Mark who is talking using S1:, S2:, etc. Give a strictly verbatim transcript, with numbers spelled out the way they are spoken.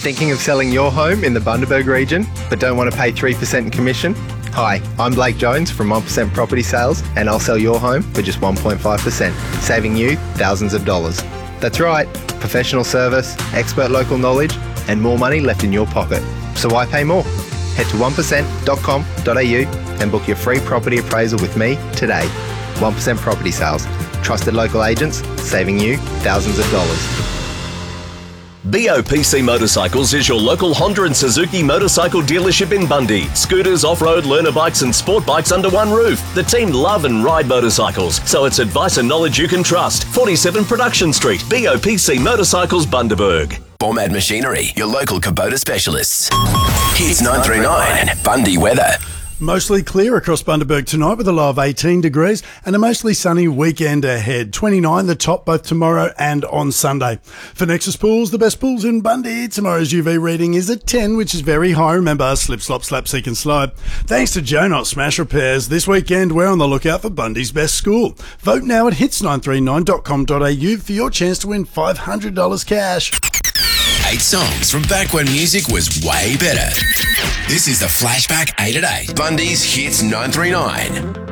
S1: Thinking of selling your home in the Bundaberg region, but don't want to pay three percent in commission? Hi, I'm Blake Jones from one percent Property Sales, and I'll sell your home for just one point five percent, saving you thousands of dollars. That's right, professional service, expert local knowledge, and more money left in your pocket. So why pay more? Head to one percent dot com dot a u and book your free property appraisal with me today. one percent Property Sales. Trusted local agents, saving you thousands of dollars.
S2: B O P C Motorcycles is your local Honda and Suzuki motorcycle dealership in Bundy. Scooters, off-road, learner bikes and sport bikes under one roof. The team love and ride motorcycles, so it's advice and knowledge you can trust. forty-seven Production Street, B O P C Motorcycles, Bundaberg.
S3: Format Machinery, your local Kubota specialists. Hits nine three nine, Bundy weather.
S4: Mostly clear across Bundaberg tonight with a low of eighteen degrees and a mostly sunny weekend ahead. twenty-nine the top both tomorrow and on Sunday. For Nexus Pools, the best pools in Bundy, tomorrow's U V reading is at ten, which is very high. Remember, slip, slop, slap, seek and slide. Thanks to Joe Knott Smash Repairs. This weekend, we're on the lookout for Bundy's best school. Vote now at hits nine three nine dot com dot a u for your chance to win five hundred dollars cash.
S3: Eight songs from back when music was way better. This is the Flashback eight at eight. Bundy's Hits nine three nine.